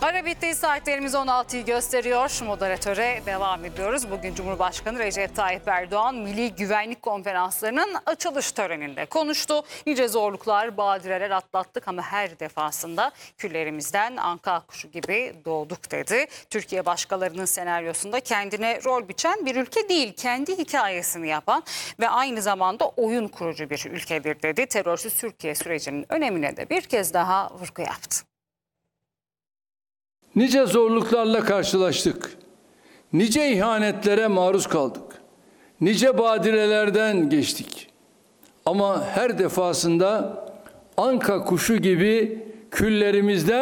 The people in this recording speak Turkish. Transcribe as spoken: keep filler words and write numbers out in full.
Ara bitti, saatlerimiz on altıyı gösteriyor. Moderatöre devam ediyoruz. Bugün Cumhurbaşkanı Recep Tayyip Erdoğan Milli Güvenlik Konferanslarının açılış töreninde konuştu. Nice zorluklar, badireler atlattık ama her defasında küllerimizden anka kuşu gibi doğduk dedi. Türkiye başkalarının senaryosunda kendine rol biçen bir ülke değil, kendi hikayesini yapan ve aynı zamanda oyun kurucu bir ülkedir dedi. Terörsüz Türkiye sürecinin önemine de bir kez daha vurgu yaptı. Nice zorluklarla karşılaştık. Nice ihanetlere maruz kaldık. Nice badirelerden geçtik. Ama her defasında anka kuşu gibi küllerimizden